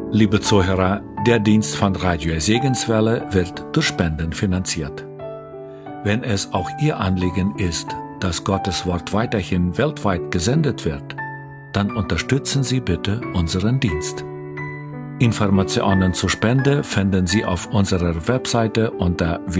Liebe Zuhörer, der Dienst von Radio Segenswelle wird durch Spenden finanziert. Wenn es auch Ihr Anliegen ist, dass Gottes Wort weiterhin weltweit gesendet wird, dann unterstützen Sie bitte unseren Dienst. Informationen zur Spende finden Sie auf unserer Webseite unter